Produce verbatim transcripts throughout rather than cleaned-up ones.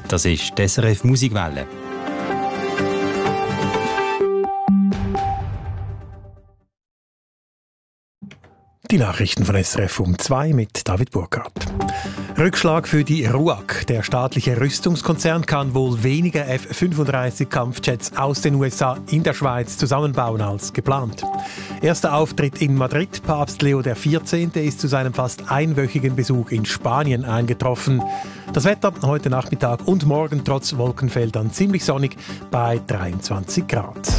Das ist die S R F Musikwelle. Die Nachrichten von S R F um zwei mit David Burkhardt. Rückschlag für die RUAG. Der staatliche Rüstungskonzern kann wohl weniger F fünfunddreißig Kampfjets aus den U S A in der Schweiz zusammenbauen als geplant. Erster Auftritt in Madrid. Papst Leo der vierzehnte ist zu seinem fast einwöchigen Besuch in Spanien eingetroffen. Das Wetter heute Nachmittag und morgen trotz Wolkenfeldern ziemlich sonnig bei dreiundzwanzig Grad.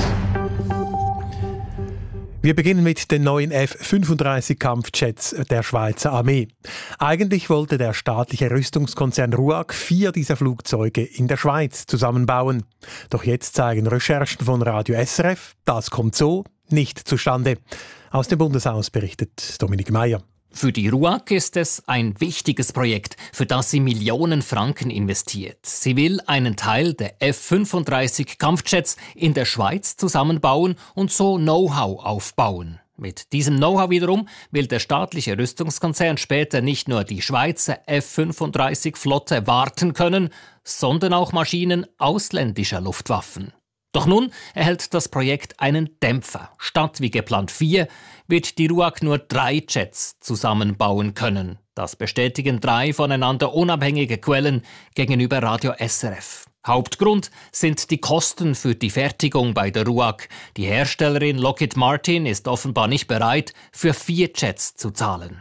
Wir beginnen mit den neuen F fünfunddreißig Kampfjets der Schweizer Armee. Eigentlich wollte der staatliche Rüstungskonzern RUAG vier dieser Flugzeuge in der Schweiz zusammenbauen. Doch jetzt zeigen Recherchen von Radio S R F, das kommt so nicht zustande. Aus dem Bundeshaus berichtet Dominik Meier. Für die RUAG ist es ein wichtiges Projekt, für das sie Millionen Franken investiert. Sie will einen Teil der F fünfunddreißig Kampfjets in der Schweiz zusammenbauen und so Know-how aufbauen. Mit diesem Know-how wiederum will der staatliche Rüstungskonzern später nicht nur die Schweizer F fünfunddreißig Flotte warten können, sondern auch Maschinen ausländischer Luftwaffen. Doch nun erhält das Projekt einen Dämpfer. Statt wie geplant vier wird die RUAG nur drei Jets zusammenbauen können. Das bestätigen drei voneinander unabhängige Quellen gegenüber Radio S R F. Hauptgrund sind die Kosten für die Fertigung bei der RUAG. Die Herstellerin Lockheed Martin ist offenbar nicht bereit, für vier Jets zu zahlen.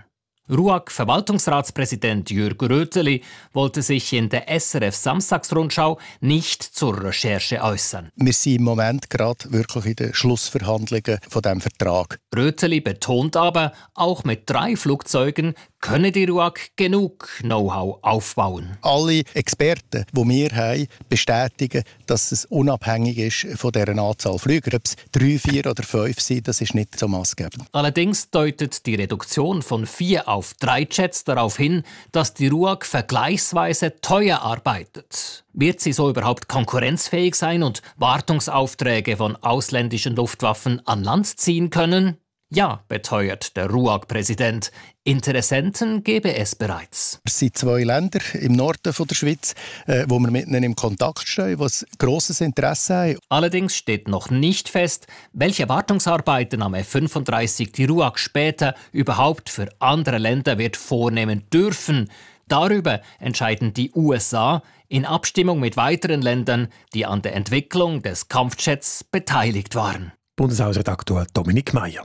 RUAG-Verwaltungsratspräsident Jürg Röteli wollte sich in der S R F-Samstagsrundschau nicht zur Recherche äußern. Wir sind im Moment gerade wirklich in den Schlussverhandlungen von diesem Vertrag. Röteli betont aber, auch mit drei Flugzeugen könne die RUAG genug Know-how aufbauen. Alle Experten, die wir haben, bestätigen, dass es unabhängig ist von dieser Anzahl Flüger. Ob es drei, vier oder fünf sind, das ist nicht so maßgebend. Allerdings deutet die Reduktion von vier auf drei Jets darauf hin, dass die RUAG vergleichsweise teuer arbeitet. Wird sie so überhaupt konkurrenzfähig sein und Wartungsaufträge von ausländischen Luftwaffen an Land ziehen können? Ja, beteuert der RUAG-Präsident. Interessenten gebe es bereits. Es sind zwei Länder im Norden der Schweiz, wo wir mit ihnen im Kontakt stehen, die ein grosses Interesse haben. Allerdings steht noch nicht fest, welche Wartungsarbeiten am F fünfunddreißig die RUAG später überhaupt für andere Länder wird vornehmen dürfen. Darüber entscheiden die U S A in Abstimmung mit weiteren Ländern, die an der Entwicklung des Kampfjets beteiligt waren. Bundeshausredaktor Dominik Meier.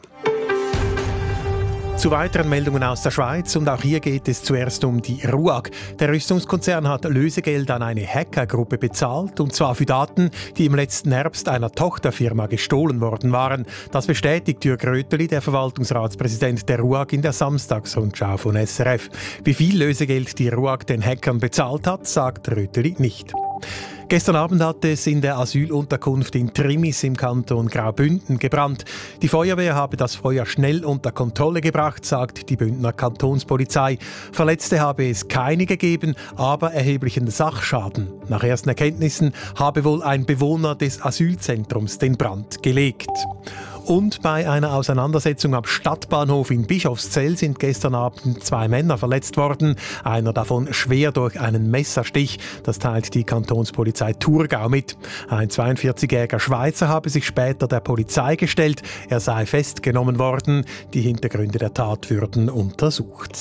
Zu weiteren Meldungen aus der Schweiz und auch hier geht es zuerst um die RUAG. Der Rüstungskonzern hat Lösegeld an eine Hackergruppe bezahlt und zwar für Daten, die im letzten Herbst einer Tochterfirma gestohlen worden waren. Das bestätigt Jürg Röteli, der Verwaltungsratspräsident der RUAG, in der Samstagsrundschau von S R F. Wie viel Lösegeld die RUAG den Hackern bezahlt hat, sagt Röteli nicht. Gestern Abend hat es in der Asylunterkunft in Trimis im Kanton Graubünden gebrannt. Die Feuerwehr habe das Feuer schnell unter Kontrolle gebracht, sagt die Bündner Kantonspolizei. Verletzte habe es keine gegeben, aber erheblichen Sachschaden. Nach ersten Erkenntnissen habe wohl ein Bewohner des Asylzentrums den Brand gelegt. Und bei einer Auseinandersetzung am Stadtbahnhof in Bischofszell sind gestern Abend zwei Männer verletzt worden. Einer davon schwer durch einen Messerstich. Das teilt die Kantonspolizei Thurgau mit. Ein zweiundvierzigjähriger Schweizer habe sich später der Polizei gestellt. Er sei festgenommen worden. Die Hintergründe der Tat würden untersucht.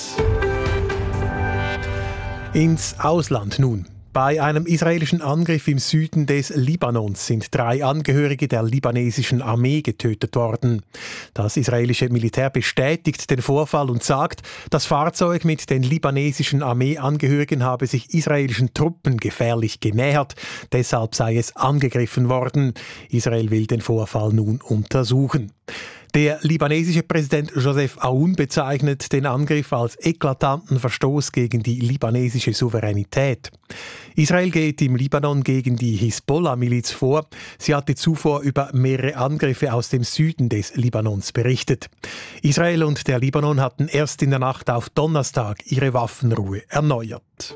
Ins Ausland nun. Bei einem israelischen Angriff im Süden des Libanons sind drei Angehörige der libanesischen Armee getötet worden. Das israelische Militär bestätigt den Vorfall und sagt, das Fahrzeug mit den libanesischen Armeeangehörigen habe sich israelischen Truppen gefährlich genähert. Deshalb sei es angegriffen worden. Israel will den Vorfall nun untersuchen. Der libanesische Präsident Joseph Aoun bezeichnet den Angriff als eklatanten Verstoß gegen die libanesische Souveränität. Israel geht im Libanon gegen die Hisbollah-Miliz vor. Sie hatte zuvor über mehrere Angriffe aus dem Süden des Libanons berichtet. Israel und der Libanon hatten erst in der Nacht auf Donnerstag ihre Waffenruhe erneuert.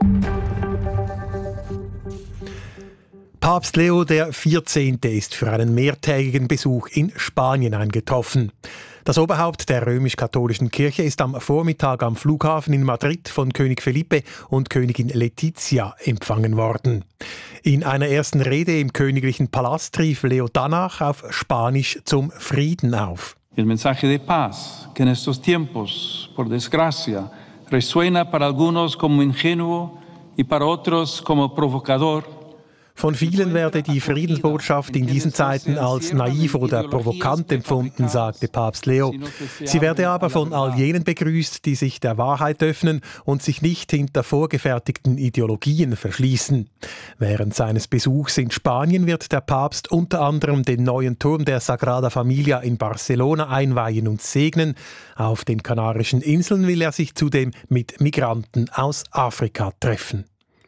Papst Leo der vierzehnte ist für einen mehrtägigen Besuch in Spanien eingetroffen. Das Oberhaupt der römisch-katholischen Kirche ist am Vormittag am Flughafen in Madrid von König Felipe und Königin Letizia empfangen worden. In einer ersten Rede im königlichen Palast rief Leo danach auf Spanisch zum Frieden auf. El mensaje de paz, que en estos tiempos, por desgracia, resuena para algunos como ingenuo y para otros como provocador. Von vielen werde die Friedensbotschaft in diesen Zeiten als naiv oder provokant empfunden, sagte Papst Leo. Sie werde aber von all jenen begrüßt, die sich der Wahrheit öffnen und sich nicht hinter vorgefertigten Ideologien verschließen. Während seines Besuchs in Spanien wird der Papst unter anderem den neuen Turm der Sagrada Familia in Barcelona einweihen und segnen. Auf den Kanarischen Inseln will er sich zudem mit Migranten aus Afrika treffen.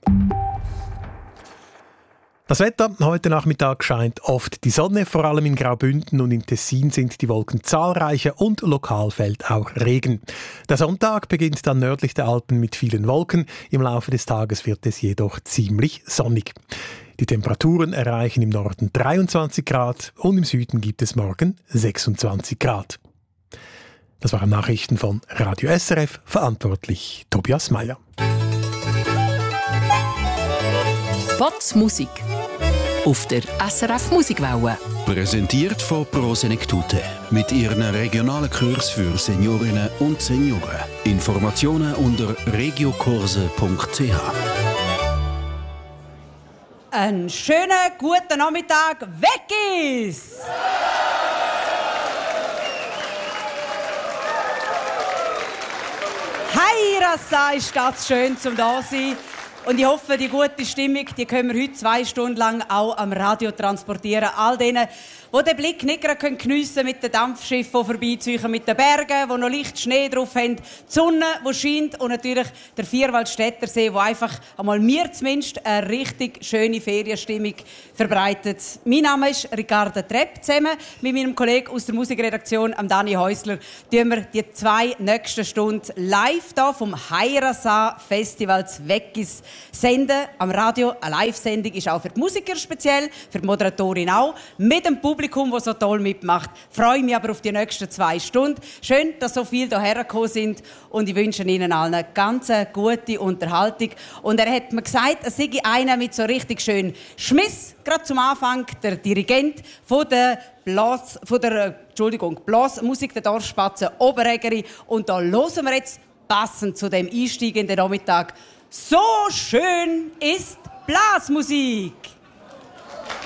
Das Wetter. Heute Nachmittag scheint oft die Sonne, vor allem in Graubünden und im Tessin sind die Wolken zahlreicher und lokal fällt auch Regen. Der Sonntag beginnt dann nördlich der Alpen mit vielen Wolken, im Laufe des Tages wird es jedoch ziemlich sonnig. Die Temperaturen erreichen im Norden dreiundzwanzig Grad und im Süden gibt es morgen sechsundzwanzig Grad. Das waren Nachrichten von Radio S R F, verantwortlich Tobias Meyer. Potz Musik auf der S R F Musikwelle. Präsentiert von Pro Senektute mit ihren regionalen Kurs für Seniorinnen und Senioren. Informationen unter regiokurse punkt c h. Einen schönen guten Nachmittag, Weggis! Hey, Rassa, ist das schön zum da sein. Und ich hoffe, die gute Stimmung, die können wir heute zwei Stunden lang auch am Radio transportieren. All denen, die den Blick nicht gerade geniessen können mit den Dampfschiffen, die vorbeiziehen, mit den Bergen, die noch leicht Schnee drauf haben, die Sonne, die scheint und natürlich der Vierwaldstättersee, der einfach, einmal mir zumindest, eine richtig schöne Ferienstimmung verbreitet. Mein Name ist Ricarda Trepp. Zusammen mit meinem Kollegen aus der Musikredaktion, Dani Häusler, tun wir die zwei nächsten Stunden live hier vom Heirasa Festival Weggis senden. Am Radio eine Live-Sendung ist auch für die Musiker speziell, für die Moderatorin auch, mit dem Publikum, das so toll mitmacht. Ich freue mich aber auf die nächsten zwei Stunden. Schön, dass so viele hierher gekommen sind und ich wünsche Ihnen allen eine ganz gute Unterhaltung. Und er hat mir gesagt, er sei einer mit so richtig schön Schmiss. Gerade zum Anfang der Dirigent von der Blas, von der, Entschuldigung, Blasmusik der Dorfspatzen Oberägeri. Und da hören wir jetzt passend zu dem Einstieg in den Nachmittag. So schön ist Blasmusik!